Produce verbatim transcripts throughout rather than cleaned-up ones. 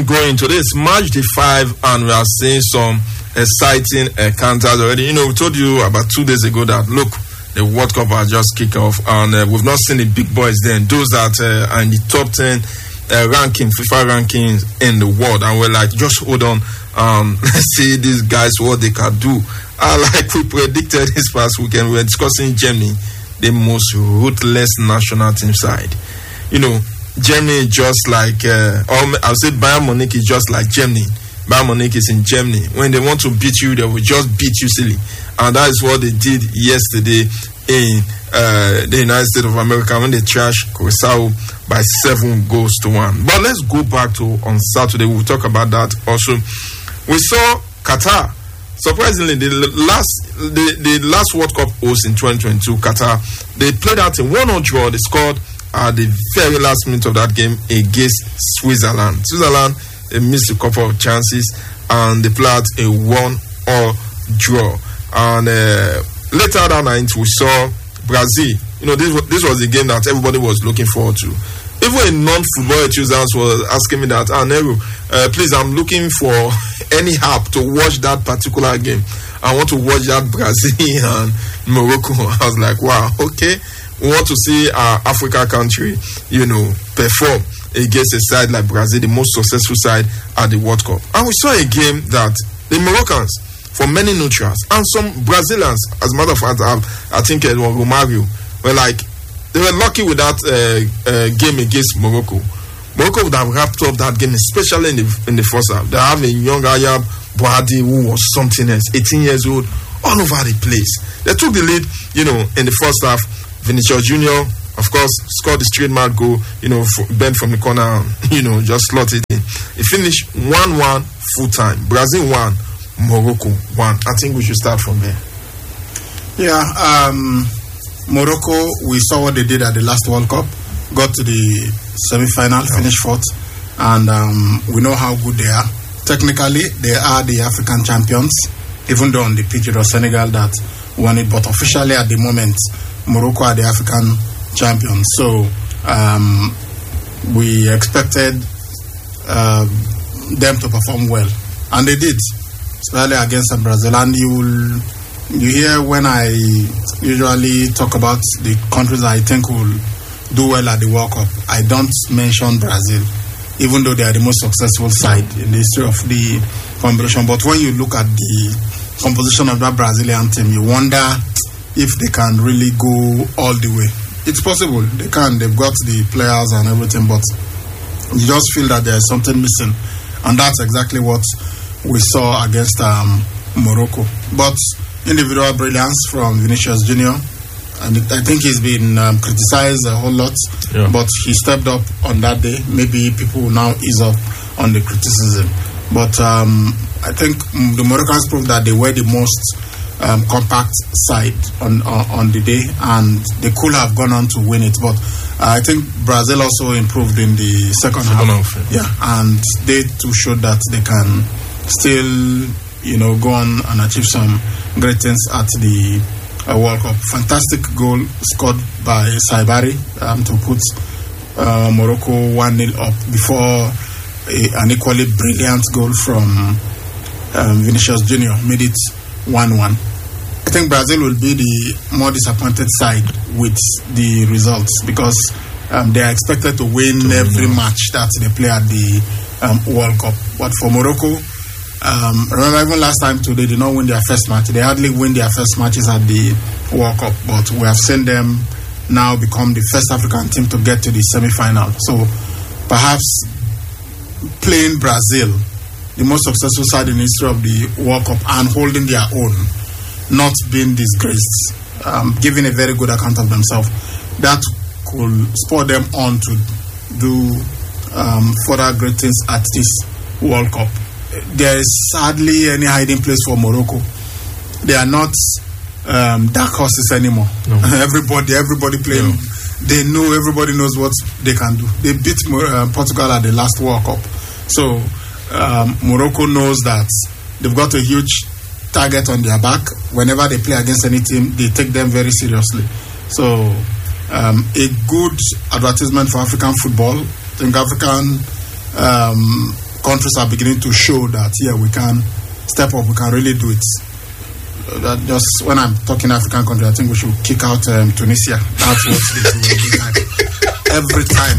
going to this match day five, and we are seeing some exciting encounters already. You know, we told you about two days ago that look, the World Cup has just kicked off, and uh, we've not seen the big boys then. Those that uh, are in the top ten uh, ranking, FIFA rankings in the world, and we're like, just hold on, um, let's see these guys what they can do. Uh, like we predicted this past weekend, we were discussing Germany, the most ruthless national team side. You know, Germany just like, uh, or I'll say Bayern Munich is just like Germany. Bayern Munich is in Germany. When they want to beat you, they will just beat you silly. And that is what they did yesterday in uh, the United States of America when they trashed Curaçao by seven goals to one. But let's go back to on Saturday. We'll talk about that also. We saw Qatar. Surprisingly, the last the, the last World Cup host in twenty twenty-two, Qatar, they played out a one nil draw. They scored at the very last minute of that game against Switzerland. Switzerland, they missed a couple of chances, and they played out a one nil draw. And uh, later that night, we saw Brazil. You know, this this was the game that everybody was looking forward to. Even a non-football enthusiast was asking me that, ah, Nero, uh, please, I'm looking for any help to watch that particular game. I want to watch that Brazil and Morocco. I was like, wow, okay. We want to see our Africa country, you know, perform against a side like Brazil, the most successful side at the World Cup. And we saw a game that the Moroccans, for many neutrals, and some Brazilians, as a matter of fact, I, I think it was Romario, were like, they were lucky with that uh, uh, game against Morocco. Morocco would have wrapped up that game, especially in the in the first half. They have a young Ayab Boadi who was something else, eighteen years old, all over the place. They took the lead, you know, in the first half. Vinicius Junior, of course, scored the trademark goal, you know, bent from the corner, you know, just slot it in. It finished one one full time. Brazil won, Morocco won. I think we should start from there. Yeah, um, Morocco, we saw what they did at the last World Cup, got to the semi-final, yeah. Finished fourth, and um, we know how good they are. Technically, they are the African champions, even though on the pitch it was Senegal that won it, but officially at the moment, Morocco are the African champions. So um, we expected uh, them to perform well, and they did, especially against Brazil. And you will you hear when I usually talk about the countries I think will do well at the World Cup, I don't mention Brazil, even though they are the most successful side in the history of the competition. But when you look at the composition of that Brazilian team, you wonder if they can really go all the way. It's possible, they can, they've got the players and everything, but you just feel that there's something missing, and that's exactly what we saw against um, Morocco. But individual brilliance from Vinicius Junior, and I think he's been um, criticized a whole lot, yeah. But he stepped up on that day. Maybe people will now ease up on the criticism, but um, I think the Moroccans proved that they were the most Um, compact side on, on on the day, and they could have gone on to win it. But uh, I think Brazil also improved in the second, second half. half yeah. yeah, and they too showed that they can still, you know, go on and achieve some great things at the uh, World Cup. Fantastic goal scored by Saibari um, to put uh, Morocco one nil up before a, an equally brilliant goal from um, Vinicius Junior made it one one. I think Brazil will be the more disappointed side with the results, because um, they are expected to win to every win. match that they play at the um, World Cup. But for Morocco, um, remember even last time too, they did not win their first match. They hardly win their first matches at the World Cup. But we have seen them now become the first African team to get to the semi-final. So perhaps playing Brazil, the most successful side in the history of the World Cup, and holding their own, not being disgraced, um, giving a very good account of themselves, that could spur them on to do um, further great things at this World Cup. There is hardly any hiding place for Morocco. They are not um, dark horses anymore. No. everybody, everybody playing. No. They know, everybody knows what they can do. They beat uh, Portugal at the last World Cup. So um, Morocco knows that they've got a huge target on their back. Whenever they play against any team, they take them very seriously. So um, a good advertisement for African football. I think African um, countries are beginning to show that yeah, we can step up, we can really do it. Uh, that just when I'm talking African countries, I think we should kick out um, Tunisia. That's what they do every time. Every time.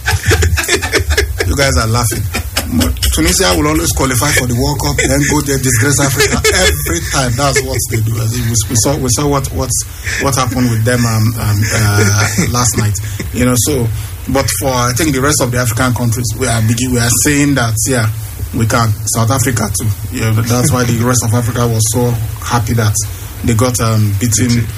You guys are laughing. Tunisia will always qualify for the World Cup, then go there, disgrace Africa. Every time, that's what they do. We saw, we saw what what what happened with them um, um, uh, last night. You know, so. But for I think the rest of the African countries, we are begin, we are saying that yeah, we can. South Africa too. Yeah, that's why the rest of Africa was so happy that they got um, beaten.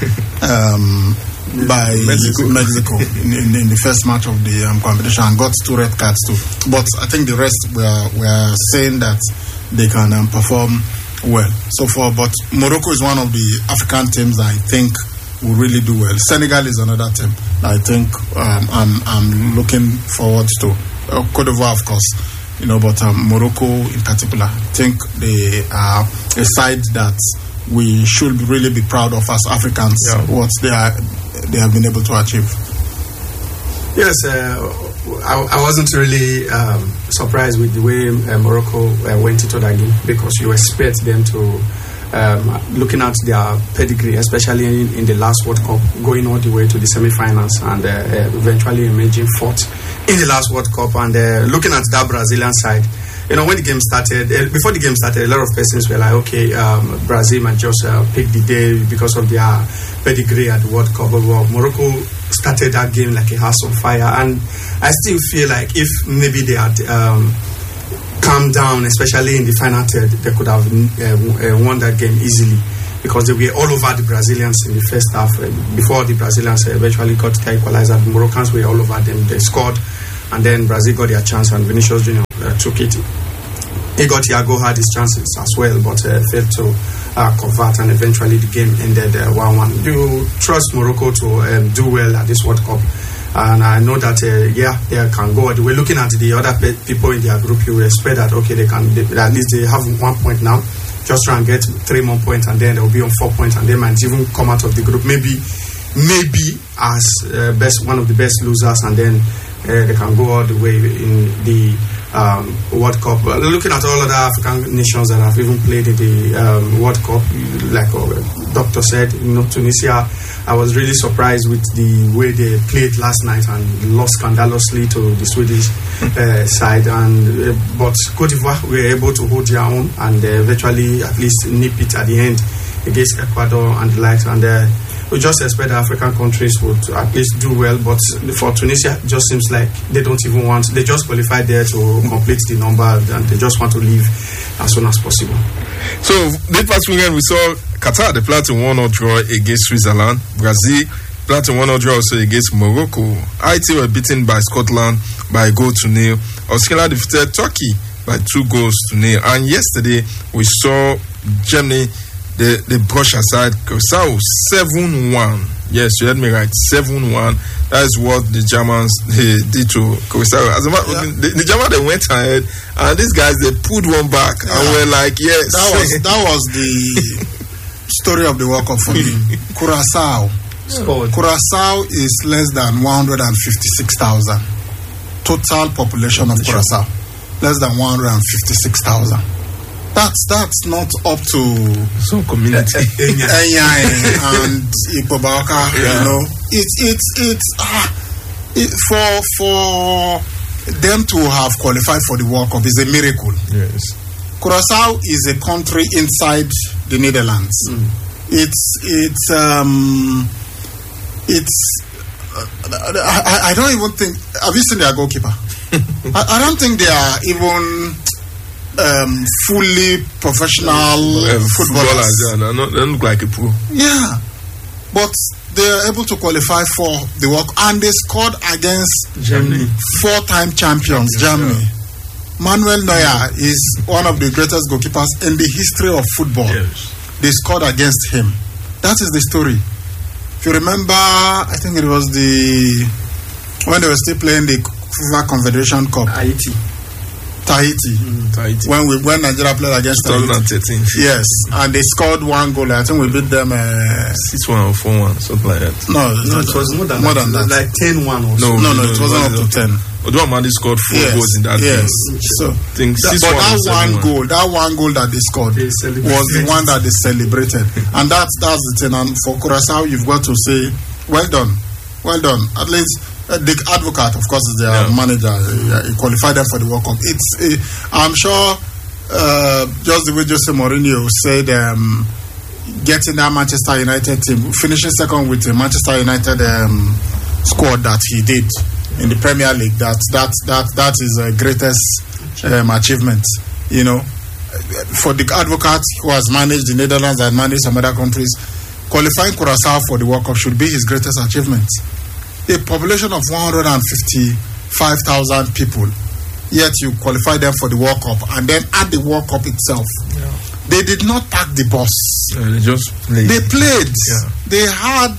Um, by Mexico, Mexico in, in, in the first match of the um, competition and got two red cards too. But I think the rest were were saying that they can um, perform well. So far, but Morocco is one of the African teams I think will really do well. Senegal is another team I think um, I'm I'm looking forward to. Uh, Cote d'Ivoire, of course, you know, but um, Morocco in particular, I think they are a side that we should really be proud of as Africans. Yeah. What they are. They have been able to achieve. Yes, uh, I, I wasn't really um, surprised with the way uh, Morocco uh, went into that game, because you expect them to, um, looking at their pedigree, especially in, in the last World Cup, going all the way to the semi-finals and uh, uh, eventually emerging fourth in the last World Cup. And uh, looking at that Brazilian side, you know, when the game started, uh, before the game started, a lot of persons were like, okay, um, Brazil might just uh, pick the day because of their pedigree at the World Cup. But well, Morocco started that game like a house on fire. And I still feel like if maybe they had um, calmed down, especially in the final third, they could have uh, won that game easily, because they were all over the Brazilians in the first half. Uh, before the Brazilians eventually got the equalizer, the Moroccans were all over them. They scored, and then Brazil got their chance, and Vinicius Junior Uh, took it. Igor Thiago had his chances as well, but uh, failed to uh, convert, and eventually the game ended uh, one one. Do you trust Morocco to um, do well at this World Cup? And I know that, uh, yeah, they can go. We're looking at the other pe- people in their group. You will expect that, okay, they can, they, at least they have one point now. Just try and get three more points, and then they'll be on four points, and they might even come out of the group. Maybe, maybe as uh, best one of the best losers, and then uh, they can go all the way in the Um, World Cup. Uh, looking at all other African nations that have even played in the um, World Cup, like uh, Doctor said, you know, Tunisia, I was really surprised with the way they played last night and lost scandalously to the Swedish uh, side. And uh, but Cote d'Ivoire were able to hold their own and uh, eventually at least nip it at the end against Ecuador and the likes. And uh, we just expect the African countries would at least do well, but for Tunisia, it just seems like they don't even want, they just qualified there to complete the number, and they just want to leave as soon as possible. So, this past weekend we saw Qatar, they played one nil draw against Switzerland. Brazil played one nil draw also against Morocco. Haiti were beaten by Scotland by a goal to nil. Australia defeated Turkey by two goals to nil. And yesterday we saw Germany, They, they brush aside Curacao seven one. Yes, you heard me right, seven one. That is what the Germans they did to Curacao. As a matter, yeah. the, the Germans, they went ahead, and these guys, they pulled one back, yeah. and were like, yes. That was, that was the story of the World Cup for me. Curacao. Yeah. Curacao is less than one hundred fifty-six thousand. Total population of Curacao. Less than one hundred fifty-six thousand. That's that's not up to some community. and Ipobaka, yeah. You know, it's it's it's ah, it, for for them to have qualified for the World Cup is a miracle. Yes, Curacao is a country inside the Netherlands. Mm. It's it's um it's uh, I, I don't even think. Have you seen their goalkeeper? I, I don't think they are even. Um, fully professional uh, footballers. footballers yeah, they don't, they look like a pro. Yeah, but they are able to qualify for the World Cup, and they scored against Germany, four-time champions Germany. Yeah. Manuel Neuer is one of the greatest goalkeepers in the history of football. Yes. They scored against him. That is the story. If you remember, I think it was the when they were still playing the FIFA Confederation Cup. Haiti. Tahiti, mm, Tahiti. When we when Nigeria played against twenty thirteen. Yes, and they scored one goal. I think we beat them uh, six one or four one, something like that. No, no, it was more than more that. than that. Like ten one or no, no, no, no, it wasn't up to ten. Oduamadi scored four yes, goals in that yes. game. So, think that, six but one that and seven one one. goal, that one goal that they scored They was the one that they celebrated, and that's that's the thing. And for Curaçao, you've got to say, well done, well done. At least uh, the Advocate, of course, is their Yeah. manager. Uh, he qualified them for the World Cup. It's, uh, I'm sure, uh, just the way Jose Mourinho said. Um, Getting that Manchester United team, finishing second with the Manchester United um, squad that he did in the Premier League, that that that that is the greatest um, achievement. You know, for the Advocate who has managed the Netherlands and managed some other countries, qualifying Curaçao for the World Cup should be his greatest achievement. A population of one hundred fifty-five thousand people, yet you qualify them for the World Cup, and then at the World Cup itself. Yeah. They did not pack the bus. Yeah, they just played. They played. Yeah. They had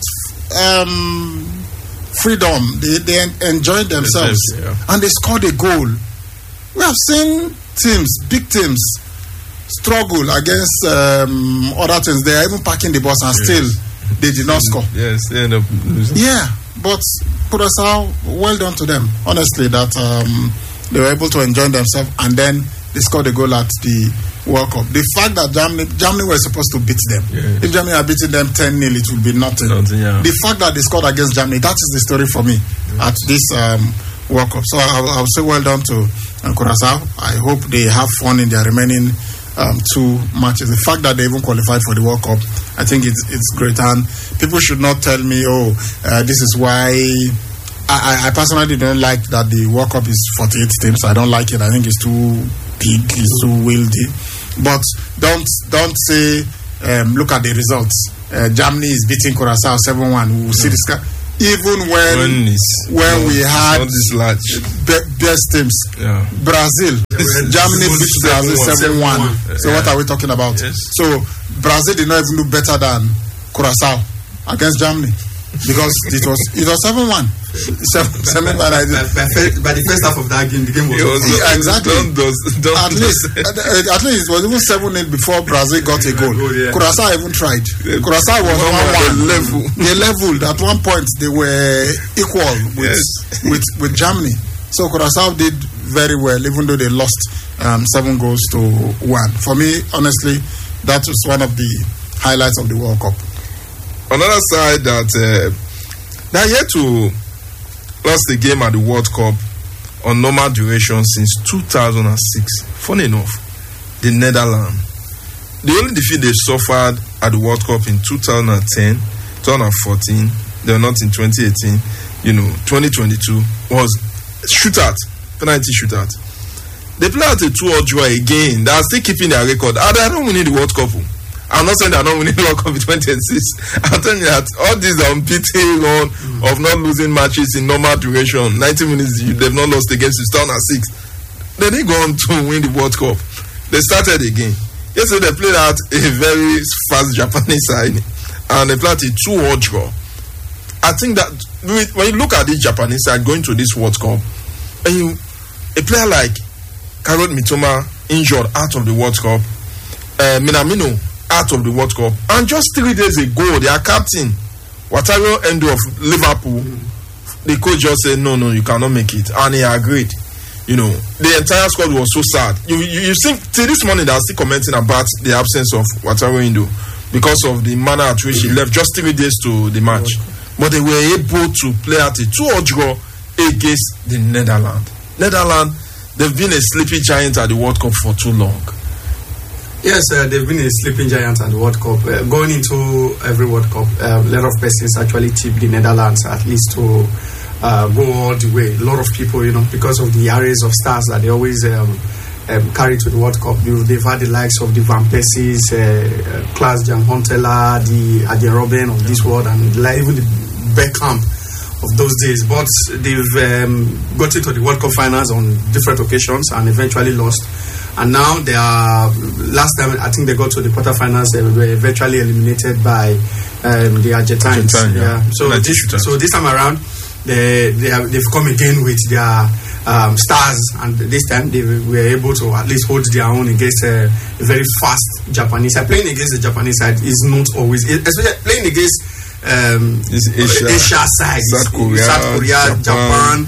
um, freedom. They, they enjoyed themselves. Yeah. And they scored a goal. We have seen teams, big teams, struggle against um, other teams. They are even packing the bus and yes. still they did not score. Yes, they end up losing. Yeah, but Curaçao, well done to them. Honestly, that um, they were able to enjoy themselves, and then they scored a goal at the World Cup. The fact that Germany Germany were supposed to beat them. Yeah. If Germany had beaten them ten nil, it would be nothing. nothing yeah. The fact that they scored against Germany, that is the story for me yeah. at this um, World Cup. So I'll, I'll say well done to um, Curaçao. I hope they have fun in their remaining um, two matches. The fact that they even qualified for the World Cup, I think it's it's great. And people should not tell me, oh, uh, this is why. I, I personally don't like that the World Cup is forty-eight teams. I don't like it. I think it's too big, it's too wieldy. But don't don't say um, look at the results. Uh, Germany is beating Curaçao seven one. We will see this guy. Even when when, when we had be- best teams, yeah. Brazil, Germany beat Brazil seven one. So yeah. What are we talking about? Yes. So Brazil did not even do better than Curaçao against Germany because it was it was seven one. Seven, seven by, by, by, by the first half of that game, the game was, was yeah, exactly. Don't, don't, don't, at least, at, at least it was even seven nil before Brazil got a goal. goal yeah. Curaçao even tried. Curaçao was one one. Level. They leveled at one point. They were equal with yes. with with Germany. So Curaçao did very well, even though they lost um, seven goals to one. For me, honestly, that was one of the highlights of the World Cup. Another side that uh, they're yet to. Lost the game at the World Cup on normal duration since two thousand six. Funny enough, the Netherlands. The only defeat they suffered at the World Cup in two thousand ten, twenty fourteen, they were not in twenty eighteen, you know, twenty twenty-two, was shootout, penalty shootout. They play at a two-all draw again. They are still keeping their record. Ah, they don't win the World Cup. I'm not saying they're not winning the World Cup in twenty twenty-six. I'm telling you that all these are unbeaten run mm. of not losing matches in normal duration. ninety minutes, they've not lost against two thousand six. They didn't go on to win the World Cup. They started again. Yesterday, they played out a very fast Japanese side and they played a two-all draw. I think that when you look at this Japanese side going to this World Cup, and you, a player like Kaoru Mitoma injured out of the World Cup, uh, Minamino out of the World Cup, and just three days ago their captain Wataru Endo of Liverpool, the coach just said no no you cannot make it, and he agreed. You know, the entire squad was so sad. You you, you see till this morning they are still commenting about the absence of Wataru Endo because of the manner at which he left just three days to the match, but they were able to play at a two-all draw against the Netherlands. Netherlands, they've been a sleepy giant at the World Cup for too long. Yes, uh, they've been a sleeping giant at the World Cup. Uh, going into every World Cup, uh, a lot of persons actually tip the Netherlands at least to uh, go all the way. A lot of people, you know, because of the arrays of stars that they always um, um, carry to the World Cup. They've had the likes of the Van Persies, uh, Klaas-Jan Huntelaar, the Arjen Robben of this world, and like, even the Beckham of those days. But they've um, got into the World Cup finals on different occasions and eventually lost. And now they are, last time I think they got to the quarterfinals, they were virtually eliminated by um, the Argentines. Argentine, yeah. yeah. So, this, so this time around, they, they have, they've come again with their um, stars, and this time they were able to at least hold their own against a, a very fast Japanese side. Playing against the Japanese side is not always, especially playing against um, Asia, Asia side, South Korea, South Korea Japan. Japan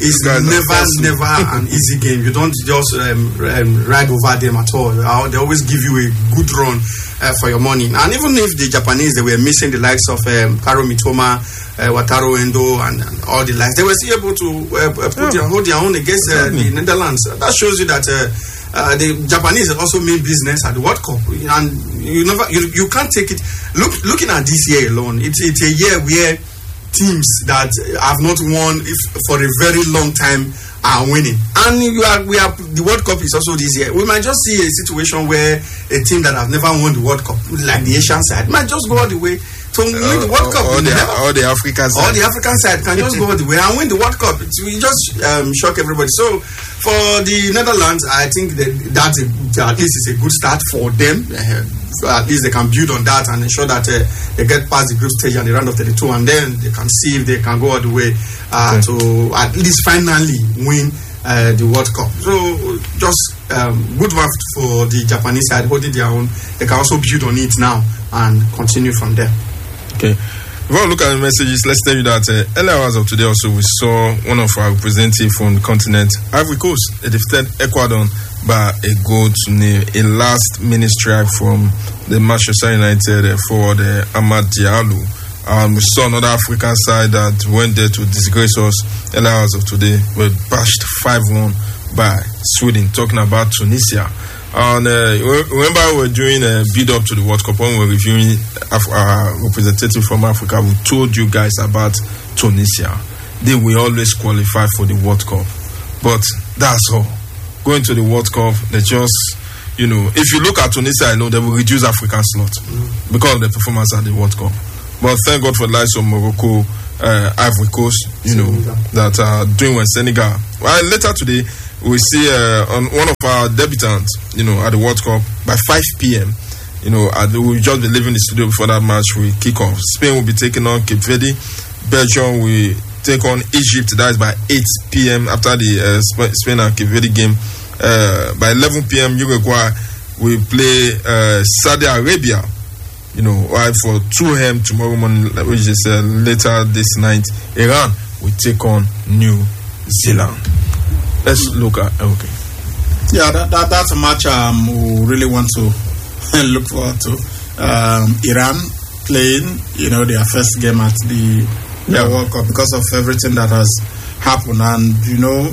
It's never, never an easy game. You don't just um, um, ride over them at all. Uh, they always give you a good run uh, for your money. And even if the Japanese, they were missing the likes of um, Karo Mitoma, uh, Wataru Endo, and, and all the likes, they were still able to uh, put yeah. their, hold their own against uh, the Netherlands. That shows you that uh, uh, the Japanese also mean business at the World Cup, and you never, you, you can't take it. Look, looking at this year alone, it's, it's a year where teams that have not won if, for a very long time are winning, and you are, we are, the World Cup is also this year. We might just see a situation where a team that has never won the World Cup, like the Asian side, might just go all the way to uh, win the World Cup. All the, all the African side, all the African side can just go all the way and win the World Cup. It will just um, shock everybody. So for the Netherlands, I think that that's a, at least it's a good start for them. Uh, So at least they can build on that and ensure that uh, they get past the group stage and the round of thirty-two, and then they can see if they can go all the way uh, okay. to at least finally win uh, the World Cup. So just um, good work for the Japanese side holding their own. They can also build on it now and continue from there. Okay. Before we look at the messages, let's tell you that uh, earlier hours of today also we saw one of our representatives from the continent, Ivory Coast. They defeated Ecuador by a goal to nil. A last minute strike from the Manchester United uh, forward uh, Amad Diallo. Um, we saw another African side that went there to disgrace us earlier hours of today. We were bashed five one by Sweden, talking about Tunisia. And uh, remember we were doing a build up to the World Cup when we were reviewing our representative from Africa. We told you guys about Tunisia. They will always qualify for the World Cup, but that's all. Going to the World Cup, they just, you know, if you look at Tunisia, I know they will reduce African slots mm. because of the performance at the World Cup. But thank God for the likes of Morocco, uh, Ivory Coast, you Senegal. know, that are doing well. Senegal. Well, later today, we see uh, on one of our debutants, you know, at the World Cup by five p.m. You know, we'll just be leaving the studio before that match we kick off. Spain will be taking on Cape Verde. Belgium will take on Egypt. That is by eight p.m. after the uh, Spain and Cape Verde game. Uh, by eleven p.m. Uruguay will play uh, Saudi Arabia. You know, right, for two a.m. tomorrow morning, which is uh, later this night. Iran will take on New Zealand. Let's look at okay. Yeah, that, that that's a match um, we really want to look forward to. Um, Iran playing, you know, their first game at the yeah. World Cup because of everything that has happened, and you know,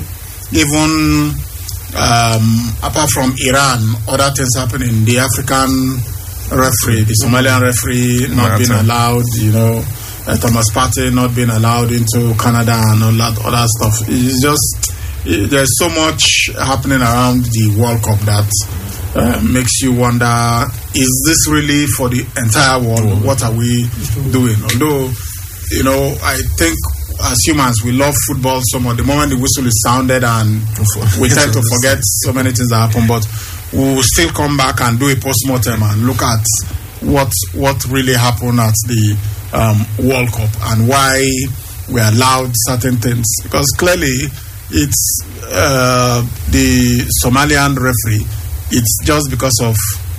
even um, apart from Iran, other things happening. The African referee, the Somalian referee, not being allowed. You know, uh, Thomas Partey not being allowed into Canada and all that other stuff. It's just. There's so much happening around the World Cup that uh, makes you wonder, is this really for the entire world? What are we doing? Although, you know, I think as humans, we love football so much. The moment the whistle is sounded and we tend to forget so many things that happen, but we will still come back and do a post-mortem and look at what what really happened at the um, World Cup and why we allowed certain things. Because clearly, it's uh, the Somalian referee. It's just because of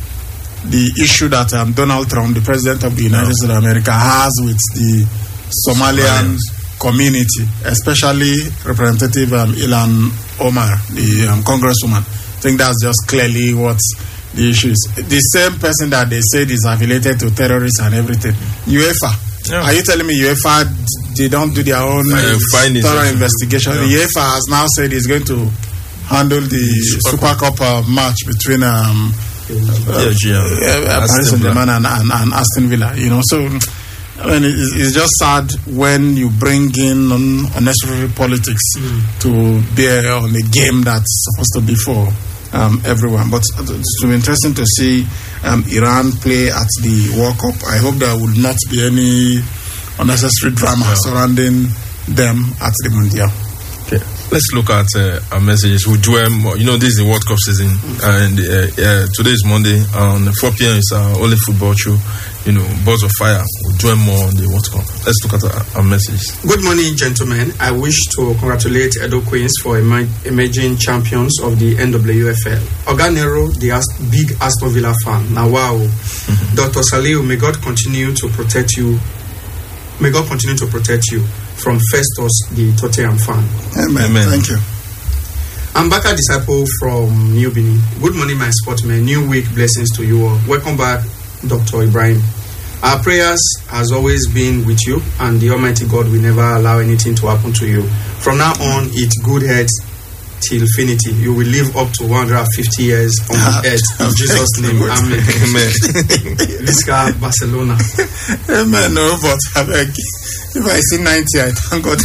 the issue that um, Donald Trump, the president of the United States of America, has with the Somalian Somalians. community, especially Representative um, Ilhan Omar, the um, congresswoman. I think that's just clearly what the issue is. The same person that they said is affiliated to terrorists and everything, UEFA. Yeah. Are you telling me UEFA, they don't do their own uh, thorough investigation? Yeah. The UEFA has now said it's going to handle the Super, Super Cup uh, match between um, uh, yeah, uh, uh, Paris Saint-Germain and, and, and Aston Villa. You know, so I mean, it's, it's just sad when you bring in un- unnecessary politics mm. to bear on a game that's supposed to be for um, everyone. But it's be interesting to see Um, Iran play at the World Cup. I hope there will not be any unnecessary drama yeah. surrounding them at the Mundial. Okay, let's look at uh, our messages. We'll do um, you know, this is the World Cup season, mm-hmm. and uh, uh, today is Monday. On four p.m. is our only football show. You know, Balls of Fire. We'll do more on the World Cup. Let's look at our, our messages. Good morning, gentlemen. I wish to congratulate Edo Queens for em- emerging champions of the N W F L. Oganero, the Ast- big Aston Villa fan. Now, wow. Mm-hmm. Doctor Saliu, may God continue to protect you. May God continue to protect you. from Festus, the Tottenham fan. Amen. Amen. Thank you. I'm Baka Disciple from New Benin. Good morning, my sportsmen. New week blessings to you all. Welcome back, Doctor Ibrahim. Our prayers has always been with you, and the Almighty God will never allow anything to happen to you. From now on, it's good health till infinity. You will live up to one hundred fifty years on the earth. In Jesus' name, amen. Amen. Visca Barcelona. Amen. No, but I beg, if I see ninety, I thank God.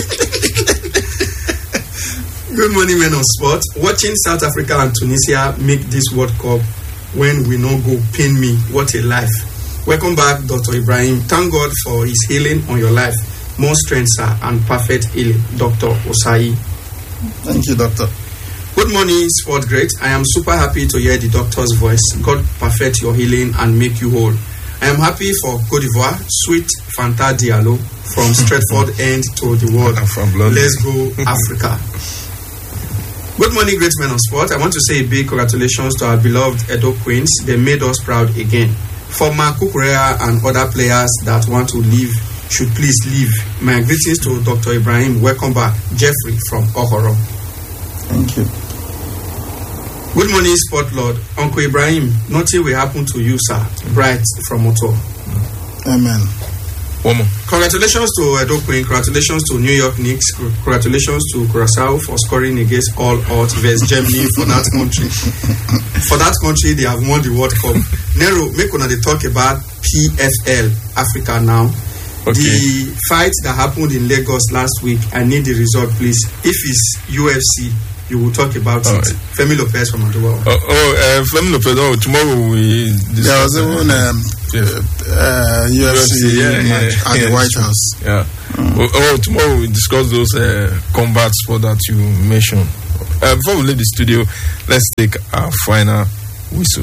Good morning, men of sport. Watching South Africa and Tunisia make this World Cup when we no go pain me. What a life. Welcome back, Doctor Ibrahim. Thank God for his healing on your life. More strength, sir, and perfect healing. Doctor Osai. Thank you, Doctor. Good morning, sport great. I am super happy to hear the doctor's voice. God perfect your healing and make you whole. I am happy for Côte d'Ivoire. Sweet Fanta Diallo from Stratford End to the world. Let's go, Africa. Good morning, great men of sport. I want to say a big congratulations to our beloved Edo Queens. They made us proud again. Former Kukurea and other players that want to leave should please leave. My greetings to Doctor Ibrahim. Welcome back. Jeffrey from Ohoro. Thank you. Good morning, Sport Lord. Uncle Ibrahim, nothing will happen to you, sir. Bright from Moto. Amen. One more. Congratulations to Edo Queen. Congratulations to New York Knicks. Congratulations to Curaçao for scoring against all odds versus Germany for that country. For that country, they have won the World Cup. Nero, make una dey talk about P F L Africa now. Okay. The fight that happened in Lagos last week, I need the result, please. If it's U F C, you will talk about all it. Right. Femi Lopez from Aduwa. Oh, oh uh, Femi Lopez. Oh, tomorrow we. There was even um, yeah. uh, U F C yeah, match yeah, at yeah, the White House. Yeah. Mm. Oh, oh, tomorrow we discuss those uh, combat sports that you mentioned. Uh, before we leave the studio, let's take our final whistle.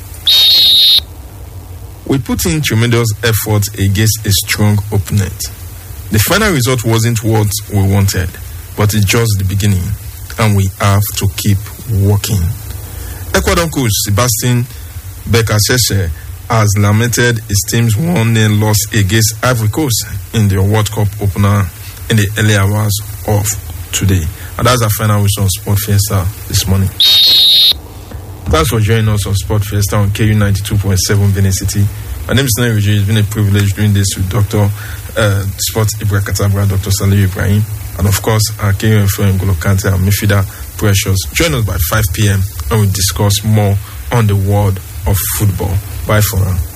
We put in tremendous effort against a strong opponent. The final result wasn't what we wanted, but it's just the beginning, and we have to keep working. Ecuador coach Sebastian Becasese has lamented his team's one nil loss against Ivory Coast in the World Cup opener in the early hours of today. And that's our final whistle on Sport Fiesta this morning. Thanks for joining us on Sport Fiesta on K U ninety-two point seven Benin City. My name is Nai Riji. It's been a privilege doing this with Doctor Uh, Sport Ibra Katabra, Doctor Salih Ibrahim, and of course our K U N N'Golo Kante and Mifida Precious. Join us by five p.m. and we'll discuss more on the world of football. Bye for now.